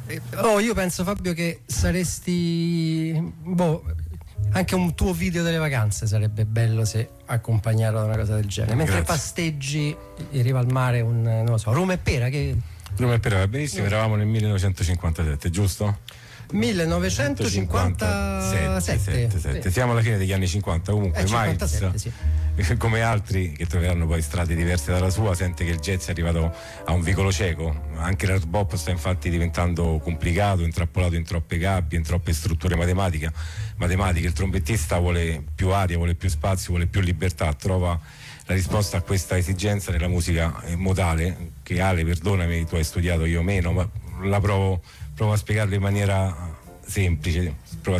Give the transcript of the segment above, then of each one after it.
Io penso, Fabio, che saresti anche un tuo video delle vacanze sarebbe bello se accompagnato da una cosa del genere. Mentre pasteggi in riva al mare, non lo so, Roma e Pera, che Roma e Pera va benissimo. Eravamo nel 1957, giusto? 1957. Siamo alla fine degli anni 50. Comunque Miles, sì, come altri che troveranno poi strade diverse dalla sua, sente che il jazz è arrivato a un vicolo cieco. Anche l'hard bop sta infatti diventando complicato, intrappolato in troppe gabbie, in troppe strutture matematiche. Il trombettista vuole più aria, vuole più spazio, vuole più libertà. Trova la risposta a questa esigenza nella musica modale, che Ale, perdonami, tu hai studiato, io meno, ma la provo a spiegarlo in maniera semplice,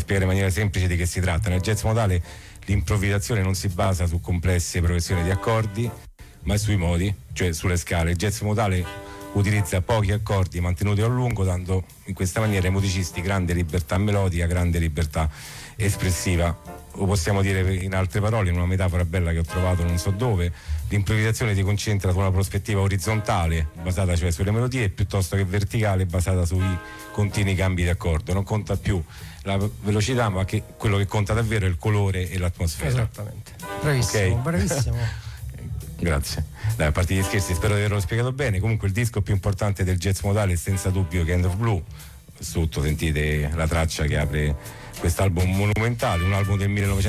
di che si tratta. Nel jazz modale l'improvvisazione non si basa su complesse progressioni di accordi, ma sui modi, cioè sulle scale. Il jazz modale utilizza pochi accordi mantenuti a lungo, dando in questa maniera ai musicisti grande libertà melodica, grande libertà espressiva. O possiamo dire in altre parole, in una metafora bella che ho trovato non so dove, l'improvvisazione si concentra su una prospettiva orizzontale, basata cioè sulle melodie, piuttosto che verticale, basata sui continui cambi di accordo. Non conta più la velocità, ma che quello che conta davvero è il colore e l'atmosfera. Esattamente. Bravissimo, okay. Bravissimo. Grazie. Dai, a parte gli scherzi, spero di averlo spiegato bene. Comunque il disco più importante del jazz modale è senza dubbio Kind of Blue. Sotto sentite la traccia che apre quest'album monumentale, un album del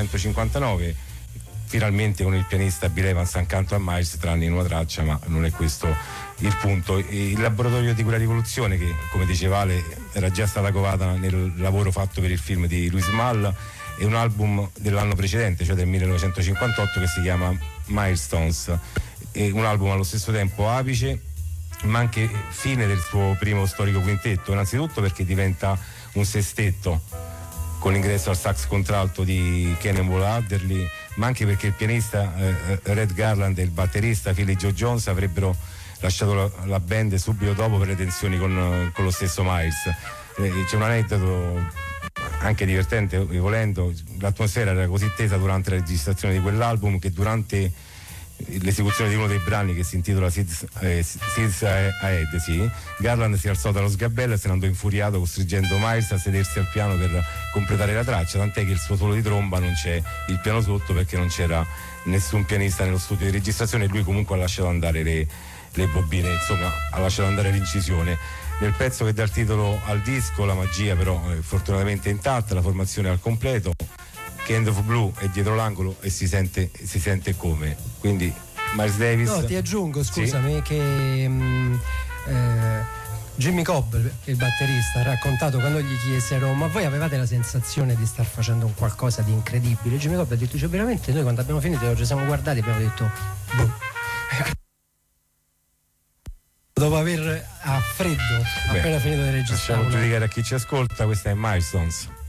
1959, finalmente con il pianista Bill Evans accanto a Miles, tranne in una traccia, ma non è questo il punto. Il laboratorio di quella rivoluzione, che come diceva Ale era già stata covata nel lavoro fatto per il film di Louis Malle, è un album dell'anno precedente, cioè del 1958, che si chiama Milestones. È un album allo stesso tempo apice ma anche fine del suo primo storico quintetto, innanzitutto perché diventa un sestetto con l'ingresso al sax contralto di Cannonball Adderley, ma anche perché il pianista Red Garland e il batterista Philly Joe Jones avrebbero lasciato la band subito dopo per le tensioni con lo stesso Miles. C'è un aneddoto anche divertente, volendo. L'atmosfera era così tesa durante la registrazione di quell'album che durante l'esecuzione di uno dei brani, che si intitola Seeds Ahead, sì, Garland si alzò dallo sgabello e se ne andò infuriato, costringendo Miles a sedersi al piano per completare la traccia, tant'è che il suo solo di tromba non c'è il piano sotto perché non c'era nessun pianista nello studio di registrazione, e lui comunque ha lasciato andare le bobine, insomma ha lasciato andare l'incisione. Nel pezzo che dà il titolo al disco la magia però è fortunatamente intatta, la formazione è al completo. Kind of Blue è dietro l'angolo e si sente come. Quindi Miles Davis. No, ti aggiungo, scusami, sì, che Jimmy Cobb, il batterista, ha raccontato quando gli chiesero: ma voi avevate la sensazione di star facendo un qualcosa di incredibile? Jimmy Cobb ha detto: cioè, veramente noi quando abbiamo finito ci siamo guardati e abbiamo detto boh. Dopo aver a freddo appena finito di registrare. Facciamo giudicare a chi ci ascolta, questa è Milestones.